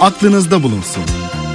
aklınızda bulunsun.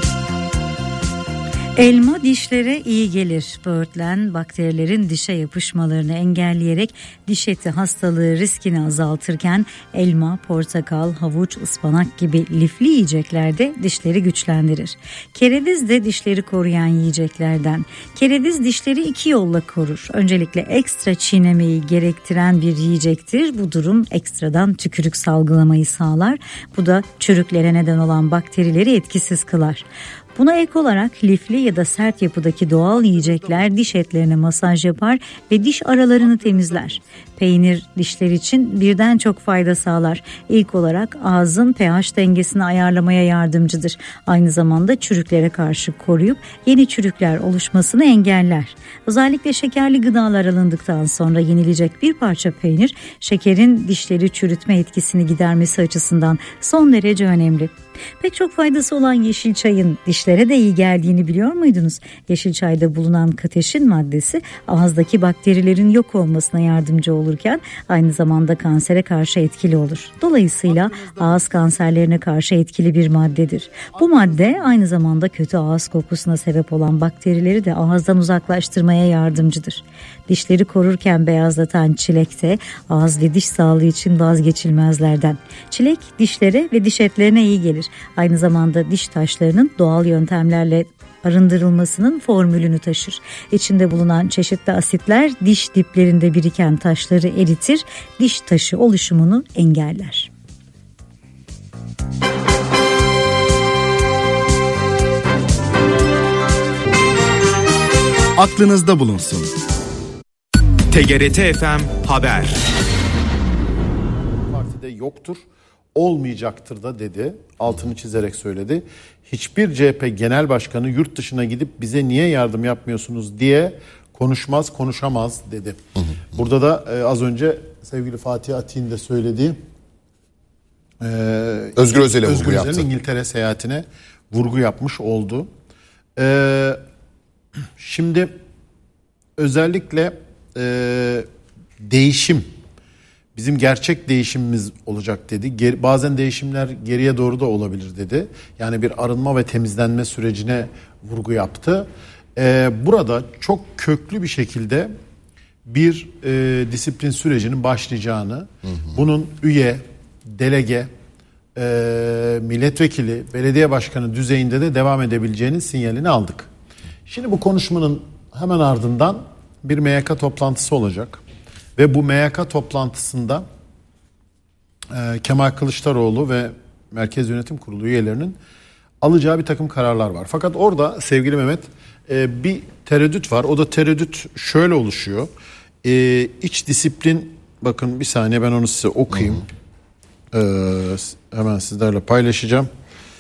Elma dişlere iyi gelir. Böğürtlen bakterilerin dişe yapışmalarını engelleyerek diş eti hastalığı riskini azaltırken elma, portakal, havuç, ıspanak gibi lifli yiyeceklerde dişleri güçlendirir. Kereviz de dişleri koruyan yiyeceklerden. Kereviz dişleri iki yolla korur. Öncelikle ekstra çiğnemeyi gerektiren bir yiyecektir. Bu durum ekstradan tükürük salgılamayı sağlar. Bu da çürüklere neden olan bakterileri etkisiz kılar. Buna ek olarak lifli ya da sert yapıdaki doğal yiyecekler diş etlerine masaj yapar ve diş aralarını temizler. Peynir dişler için birden çok fayda sağlar. İlk olarak ağzın pH dengesini ayarlamaya yardımcıdır. Aynı zamanda çürüklere karşı koruyup yeni çürükler oluşmasını engeller. Özellikle şekerli gıdalar alındıktan sonra yenilecek bir parça peynir, şekerin dişleri çürütme etkisini gidermesi açısından son derece önemli. Pek çok faydası olan yeşil çayın dişlere de iyi geldiğini biliyor muydunuz? Yeşil çayda bulunan kateşin maddesi ağızdaki bakterilerin yok olmasına yardımcı olurken aynı zamanda kansere karşı etkili olur. Dolayısıyla ağız kanserlerine karşı etkili bir maddedir. Bu madde aynı zamanda kötü ağız kokusuna sebep olan bakterileri de ağızdan uzaklaştırmaya yardımcıdır. Dişleri korurken beyazlatan çilek de ağız ve diş sağlığı için vazgeçilmezlerden. Çilek dişlere ve diş etlerine iyi gelir. Aynı zamanda diş taşlarının doğal yöntemlerle arındırılmasının formülünü taşır. İçinde bulunan çeşitli asitler diş diplerinde biriken taşları eritir, diş taşı oluşumunu engeller. Aklınızda bulunsun. TGRT FM Haber. Partide yoktur, olmayacaktır da dedi. Altını çizerek söyledi. Hiçbir CHP genel başkanı yurt dışına gidip bize niye yardım yapmıyorsunuz diye konuşmaz, konuşamaz dedi. Burada da az önce sevgili Fatih Atik'in de söylediği Özgür Özel'in İngiltere seyahatine vurgu yapmış oldu. Şimdi özellikle değişim, bizim gerçek değişimimiz olacak dedi. Bazen değişimler geriye doğru da olabilir dedi. Yani bir arınma ve temizlenme sürecine vurgu yaptı. Burada çok köklü bir şekilde bir disiplin sürecinin başlayacağını, bunun üye, delege, milletvekili, belediye başkanı düzeyinde de devam edebileceğinin sinyalini aldık. Şimdi bu konuşmanın hemen ardından bir MYK toplantısı olacak. Ve bu MYK toplantısında Kemal Kılıçdaroğlu ve Merkez Yönetim Kurulu üyelerinin alacağı bir takım kararlar var. Fakat orada sevgili Mehmet bir tereddüt var. O da tereddüt şöyle oluşuyor. İç disiplin, bakın bir saniye ben onu size okuyayım. Hemen sizlerle paylaşacağım.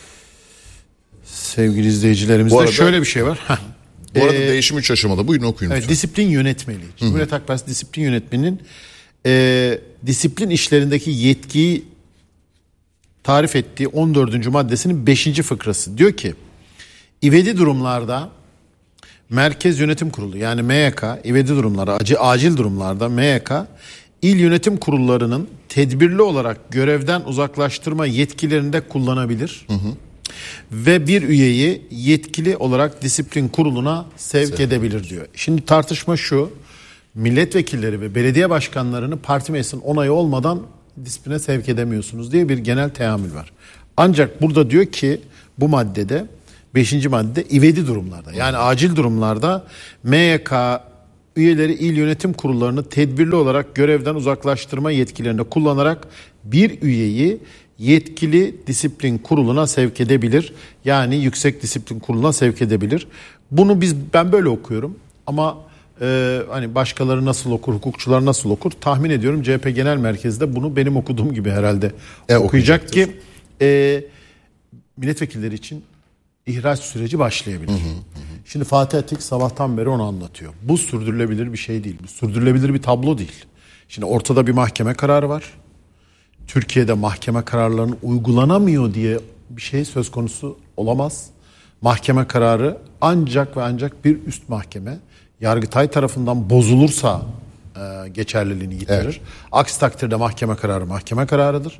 Sevgili izleyicilerimizde şöyle bir şey var. Bu arada değişim 3 aşamalı. Buyurun okuyun. Evet, disiplin yönetmeliği. Cumhuriyet Halk Partisi disiplin yönetmeninin disiplin işlerindeki yetkiyi tarif ettiği 14. maddesinin 5. fıkrası. Diyor ki ivedi durumlarda Merkez Yönetim Kurulu yani MYK, ivedi durumlarda, acil durumlarda MYK il yönetim kurullarının tedbirli olarak görevden uzaklaştırma yetkilerini de kullanabilir. Ve bir üyeyi yetkili olarak disiplin kuruluna sevk edebilir diyor. Şimdi tartışma şu: milletvekilleri ve belediye başkanlarını parti meclisinin onayı olmadan disipline sevk edemiyorsunuz diye bir genel teamül var. Ancak burada diyor ki bu maddede 5. maddede ivedi durumlarda yani acil durumlarda MYK üyeleri il yönetim kurullarını tedbirli olarak görevden uzaklaştırma yetkilerini kullanarak bir üyeyi yetkili disiplin kuruluna sevk edebilir. Yani yüksek disiplin kuruluna sevk edebilir. Bunu ben böyle okuyorum ama hani başkaları nasıl okur, hukukçular nasıl okur tahmin ediyorum CHP Genel Merkezi de bunu benim okuduğum gibi herhalde okuyacak ki milletvekilleri için ihraç süreci başlayabilir. Şimdi Fatih Atik sabahtan beri onu anlatıyor. Bu sürdürülebilir bir şey değil. Bu sürdürülebilir bir tablo değil. Şimdi ortada bir mahkeme kararı var. Türkiye'de mahkeme kararlarının uygulanamıyor diye bir şey söz konusu olamaz. Mahkeme kararı ancak ve ancak bir üst mahkeme Yargıtay tarafından bozulursa geçerliliğini yitirir. Evet. Aksi takdirde mahkeme kararı mahkeme kararıdır.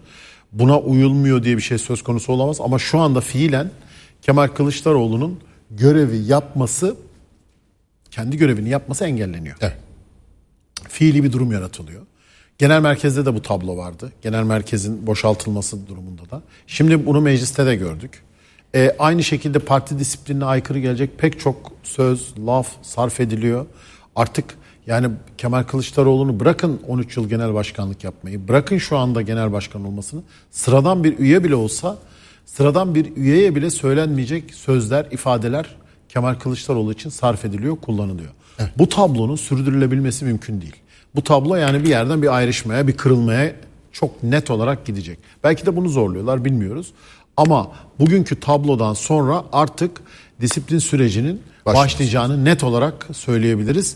buna uyulmuyor diye bir şey söz konusu olamaz. Ama şu anda fiilen Kemal Kılıçdaroğlu'nun görevi yapması, kendi görevini yapması engelleniyor. Evet. Fiili bir durum yaratılıyor. Genel merkezde de bu tablo vardı. Genel merkezin boşaltılması durumunda da. Şimdi bunu mecliste de gördük. Aynı şekilde parti disiplinine aykırı gelecek pek çok söz, laf sarf ediliyor. Artık yani Kemal Kılıçdaroğlu'nu bırakın 13 yıl genel başkanlık yapmayı, bırakın şu anda genel başkan olmasını, sıradan bir üye bile olsa, sıradan bir üyeye bile söylenmeyecek sözler, ifadeler Kemal Kılıçdaroğlu için sarf ediliyor, kullanılıyor. Evet. Bu tablonun sürdürülebilmesi mümkün değil. Bu tablo yani bir yerden bir ayrışmaya, bir kırılmaya çok net olarak gidecek. Belki de bunu zorluyorlar, bilmiyoruz. Ama bugünkü tablodan sonra artık disiplin sürecinin başlayacağını net olarak söyleyebiliriz.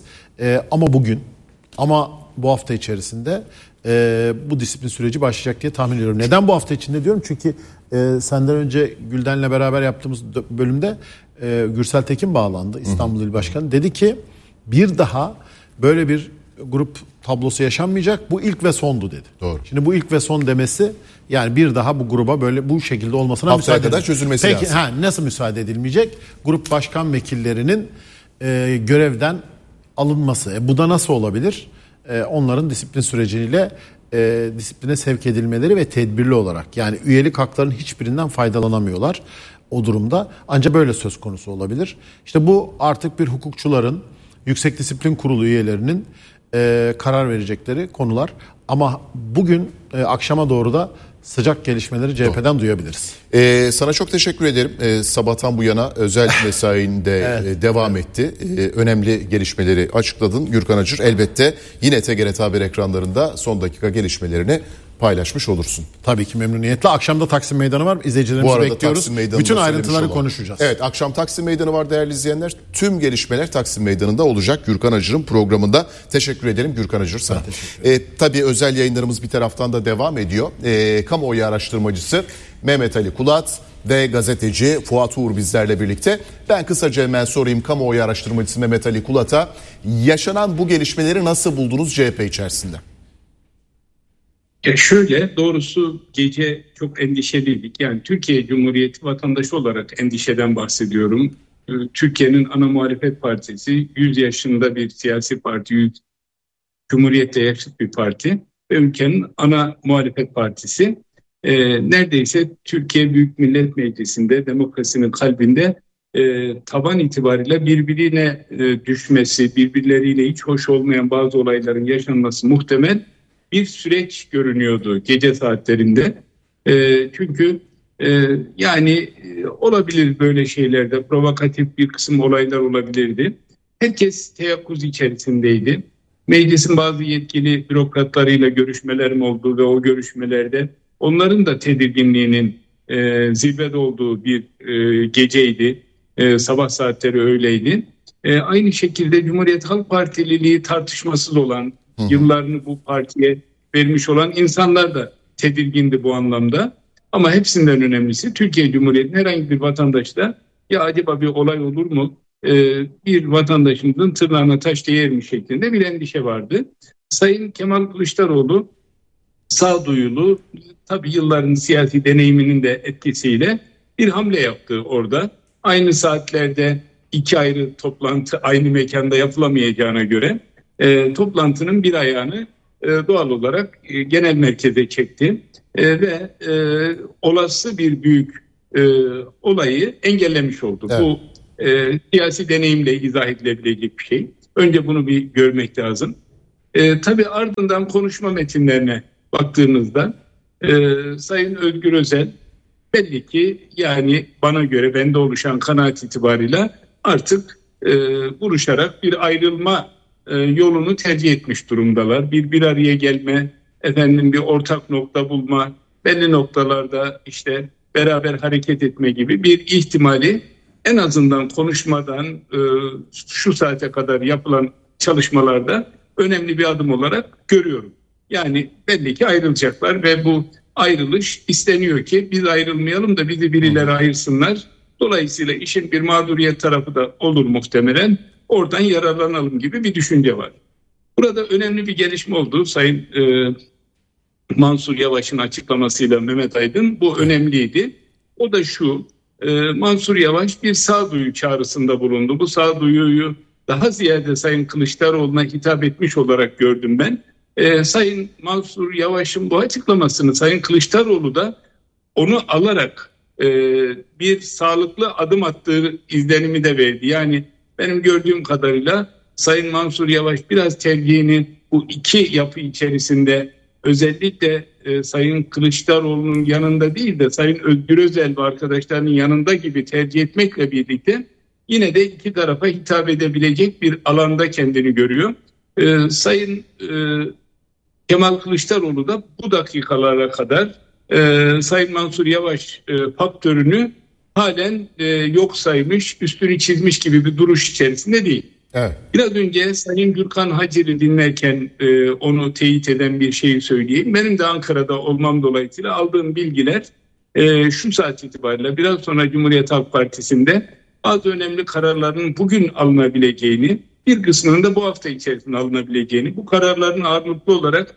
Ama bu hafta içerisinde bu disiplin süreci başlayacak diye tahmin ediyorum. Neden bu hafta içinde diyorum? Çünkü senden önce Gülden'le beraber yaptığımız bölümde Gürsel Tekin bağlandı, İstanbul İl Başkanı. Dedi ki bir daha böyle bir grup tablosu yaşanmayacak. Bu ilk ve sondu dedi. Doğru. Şimdi bu ilk ve son demesi yani bir daha bu gruba böyle bu şekilde olmasına haftaya müsaade kadar çözülmesi lazım. lazım. Nasıl müsaade edilmeyecek? Grup başkan vekillerinin görevden alınması. Bu da nasıl olabilir? Onların disiplin süreciyle disipline sevk edilmeleri ve tedbirli olarak, yani üyelik haklarının hiçbirinden faydalanamıyorlar o durumda. Ancak böyle söz konusu olabilir. İşte bu artık bir hukukçuların, Yüksek Disiplin Kurulu üyelerinin karar verecekleri konular. Ama bugün akşama doğru da sıcak gelişmeleri CHP'den duyabiliriz. Sana çok teşekkür ederim. Sabahtan bu yana özel mesainde evet, devam etti. Önemli gelişmeleri açıkladın. Gürkan Acır, elbette yine TGRT Haber ekranlarında son dakika gelişmelerini paylaşmış olursun. Tabii ki memnuniyetle. Akşamda Taksim Meydanı var. İzleyicilerimizi bekliyoruz. Bütün ayrıntıları konuşacağız. Evet, akşam Taksim Meydanı var değerli izleyenler. Tüm gelişmeler Taksim Meydanı'nda olacak. Gürkan Acır'ın programında. Teşekkür ederim Gürkan Acır sana. Tabii özel yayınlarımız bir taraftan da devam ediyor. Kamuoyu araştırmacısı Mehmet Ali Kulat ve gazeteci Fuat Uğur bizlerle birlikte. Ben kısaca hemen sorayım kamuoyu araştırmacısı Mehmet Ali Kulat'a. Yaşanan bu gelişmeleri nasıl buldunuz CHP içerisinde? Şöyle, doğrusu gece çok endişeliydik. Yani Türkiye Cumhuriyeti vatandaşı olarak endişeden bahsediyorum. Türkiye'nin ana muhalefet partisi 100 yaşında bir siyasi parti, Cumhuriyet'te yaşıt bir parti ve ülkenin ana muhalefet partisi. Neredeyse Türkiye Büyük Millet Meclisi'nde, demokrasinin kalbinde taban itibariyle birbirine düşmesi, birbirleriyle hiç hoş olmayan bazı olayların yaşanması muhtemel bir süreç görünüyordu gece saatlerinde. Çünkü olabilir böyle şeylerde, provokatif bir kısım olaylar olabilirdi. Herkes teyakkuz içerisindeydi. Meclisin bazı yetkili bürokratlarıyla görüşmelerim oldu ve o görüşmelerde onların da tedirginliğinin zirvede olduğu bir geceydi. Sabah saatleri öyleydi. Aynı şekilde Cumhuriyet Halk Partililiği tartışmasız olan, yıllarını bu partiye vermiş olan insanlar da tedirgindi bu anlamda. Ama hepsinden önemlisi Türkiye Cumhuriyeti'nin herhangi bir vatandaşta ya acaba bir olay olur mu? Bir vatandaşımızın tırnağına taş değer mi şeklinde bir endişe vardı. Sayın Kemal Kılıçdaroğlu sağduyulu, tabii yılların siyasi deneyiminin de etkisiyle bir hamle yaptı orada. Aynı saatlerde iki ayrı toplantı aynı mekanda yapılamayacağına göre toplantının bir ayağını doğal olarak genel merkeze çekti ve olası bir büyük olayı engellemiş oldu. Evet. Bu siyasi deneyimle izah edilebilecek bir şey. Önce bunu bir görmek lazım. Tabii ardından konuşma metinlerine baktığınızda Sayın Özgür Özel belli ki yani bana göre bende oluşan kanaat itibarıyla artık buluşarak bir ayrılma yolunu tercih etmiş durumdalar. Bir araya gelme, bir ortak nokta bulma, belli noktalarda işte beraber hareket etme gibi bir ihtimali en azından konuşmadan şu saate kadar yapılan çalışmalarda önemli bir adım olarak görüyorum. Yani belli ki ayrılacaklar ve bu ayrılış isteniyor ki biz ayrılmayalım da bizi birileri ayırsınlar. Dolayısıyla işin bir mağduriyet tarafı da olur muhtemelen. Oradan yararlanalım gibi bir düşünce var. Burada önemli bir gelişme oldu. Sayın Mansur Yavaş'ın açıklamasıyla Mehmet Aydın, bu önemliydi. O da şu: Mansur Yavaş bir sağduyu çağrısında bulundu. Bu sağduyuyu daha ziyade Sayın Kılıçdaroğlu'na hitap etmiş olarak gördüm ben. Sayın Mansur Yavaş'ın bu açıklamasını Sayın Kılıçdaroğlu da onu alarak bir sağlıklı adım attığı izlenimi de verdi. Yani benim gördüğüm kadarıyla Sayın Mansur Yavaş biraz tercihini bu iki yapı içerisinde, özellikle Sayın Kılıçdaroğlu'nun yanında değil de Sayın Özgür Özel ve arkadaşlarının yanında gibi tercih etmekle birlikte yine de iki tarafa hitap edebilecek bir alanda kendini görüyor. Sayın Kemal Kılıçdaroğlu da bu dakikalara kadar Sayın Mansur Yavaş faktörünü halen yok saymış, üstünü çizmiş gibi bir duruş içerisinde değil. Evet. Biraz önce Sayın Gürkan Hacir'i dinlerken onu teyit eden bir şeyi söyleyeyim. Benim de Ankara'da olmam dolayısıyla aldığım bilgiler şu saat itibariyle biraz sonra Cumhuriyet Halk Partisi'nde bazı önemli kararların bugün alınabileceğini, bir kısmının da bu hafta içerisinde alınabileceğini, bu kararların ağırlıklı olarak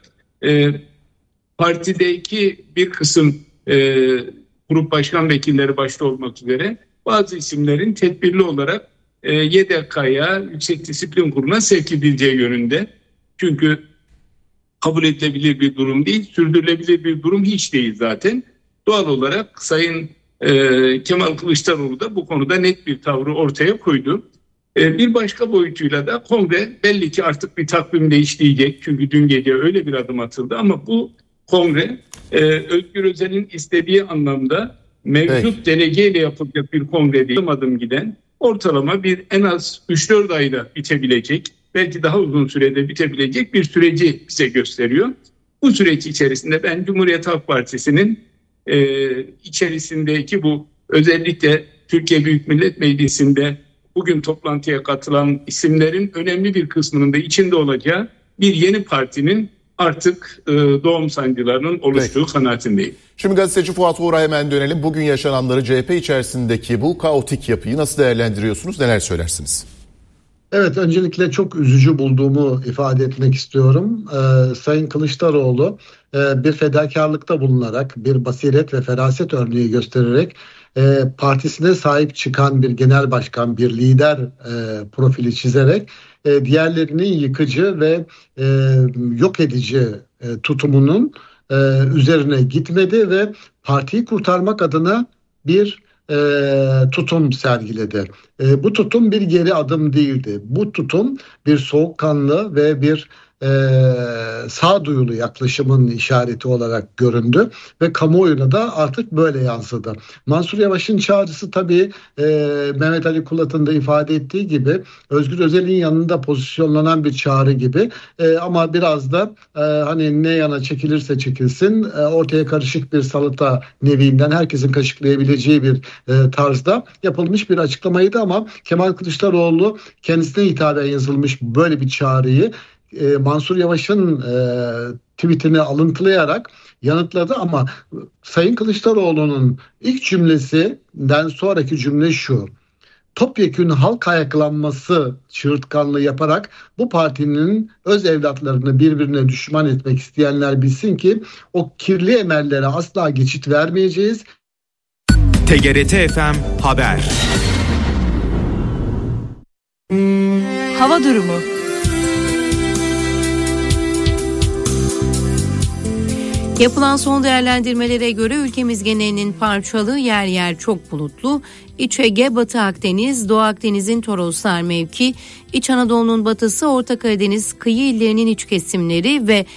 partideki bir kısım grup başkan vekilleri başta olmak üzere bazı isimlerin tedbirli olarak YDK'ya, Yüksek Disiplin Kurulu'na sevk edileceği yönünde. Çünkü kabul edilebilir bir durum değil, sürdürülebilir bir durum hiç değil zaten. Doğal olarak Sayın Kemal Kılıçdaroğlu da bu konuda net bir tavrı ortaya koydu. Bir başka boyutuyla da kongre belli ki artık bir takvim değiştirecek. Çünkü dün gece öyle bir adım atıldı ama bu kongre Özgür Özel'in istediği anlamda mevcut delegeyle yapılacak bir kongre değil. Adım giden, ortalama bir en az 3-4 ayda bitebilecek, belki daha uzun sürede bitebilecek bir süreci bize gösteriyor. Bu süreç içerisinde ben Cumhuriyet Halk Partisi'nin içerisindeki bu, özellikle Türkiye Büyük Millet Meclisi'nde bugün toplantıya katılan isimlerin önemli bir kısmının da içinde olacağı bir yeni partinin artık doğum sancılarının oluştuğu kanaatindeyim. Şimdi gazeteci Fuat Uğur'a hemen dönelim. Bugün yaşananları, CHP içerisindeki bu kaotik yapıyı nasıl değerlendiriyorsunuz? Neler söylersiniz? Evet, öncelikle çok üzücü bulduğumu ifade etmek istiyorum. Sayın Kılıçdaroğlu bir fedakarlıkta bulunarak, bir basiret ve feraset örneği göstererek partisine sahip çıkan bir genel başkan, bir lider profili çizerek diğerlerinin yıkıcı ve yok edici tutumunun üzerine gitmedi ve partiyi kurtarmak adına bir tutum sergiledi. Bu tutum bir geri adım değildi. Bu tutum bir soğukkanlı ve bir sağduyulu yaklaşımın işareti olarak göründü ve kamuoyuna da artık böyle yansıdı. Mansur Yavaş'ın çağrısı tabii Mehmet Ali Kulat'ın da ifade ettiği gibi Özgür Özel'in yanında pozisyonlanan bir çağrı gibi ama biraz da hani ne yana çekilirse çekilsin ortaya karışık bir salata neviinden herkesin kaşıklayabileceği bir tarzda yapılmış bir açıklamaydı ama Kemal Kılıçdaroğlu kendisine hitaben yazılmış böyle bir çağrıyı Mansur Yavaş'ın tweetini alıntılayarak yanıtladı ama Sayın Kılıçdaroğlu'nun ilk cümlesinden sonraki cümle şu: topyekün halk ayaklanması çığırtkanlığı yaparak bu partinin öz evlatlarını birbirine düşman etmek isteyenler bilsin ki o kirli emellere asla geçit vermeyeceğiz. TGRT FM Haber. Hava durumu. Yapılan son değerlendirmelere göre ülkemiz genelinin parçalı, yer yer çok bulutlu. İç Ege, Batı Akdeniz, Doğu Akdeniz'in Toroslar mevki, İç Anadolu'nun batısı, Orta Karadeniz kıyı illerinin iç kesimleri ve